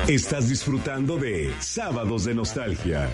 Estás disfrutando de Sábados de Nostalgia.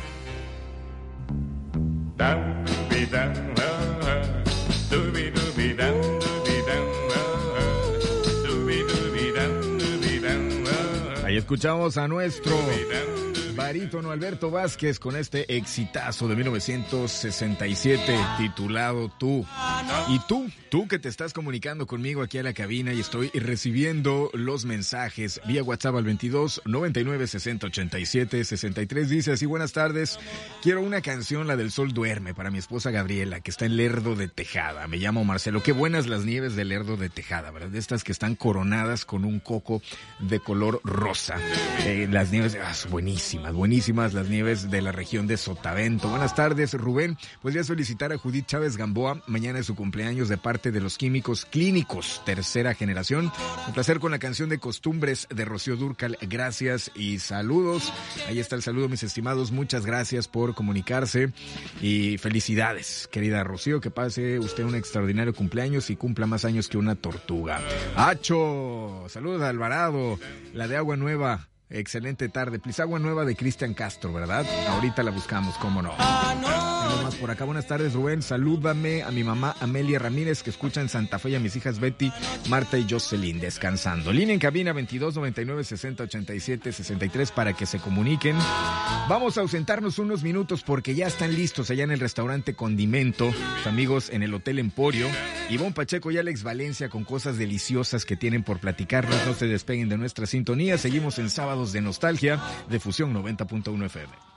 Ahí escuchamos a nuestro barítono Alberto Vázquez con este exitazo de 1967 titulado Tú. Y tú que te estás comunicando conmigo aquí a la cabina y estoy recibiendo los mensajes vía WhatsApp al 22 99 60 87 63. Dice así: buenas tardes, quiero una canción, la del Sol Duerme, para mi esposa Gabriela, que está en Lerdo de Tejada. Me llamo Marcelo. Qué buenas las nieves de Lerdo de Tejada, ¿verdad? De estas que están coronadas con un coco de color rosa. Las nieves, buenísimas las nieves de la región de Sotavento. Buenas tardes, Rubén. Podrías felicitar a Judith Chávez Gamboa. Mañana es su cumpleaños de parte de los Químicos Clínicos, tercera generación. Un placer con la canción de Costumbres de Rocío Dúrcal. Gracias y saludos. Ahí está el saludo, mis estimados. Muchas gracias por comunicarse y felicidades, querida Rocío. Que pase usted un extraordinario cumpleaños y cumpla más años que una tortuga. ¡Acho! Saludos a Alvarado, la de Agua Nueva. Excelente tarde. Please, Agua Nueva de Cristian Castro, ¿verdad? Ahorita la buscamos, cómo no. Tenemos más por acá. Buenas tardes, Rubén. Salúdame a mi mamá Amelia Ramírez, que escucha en Santa Fe, y a mis hijas Betty, Marta y Jocelyn, descansando. Línea en cabina 22 99 60 87 63 para que se comuniquen. Vamos a ausentarnos unos minutos porque ya están listos allá en el restaurante Condimento, los amigos en el Hotel Emporio. Ivonne Pacheco y Alex Valencia con cosas deliciosas que tienen por platicarnos. No se despeguen de nuestra sintonía. Seguimos en Sábados de Nostalgia de Fusión 90.1 FM.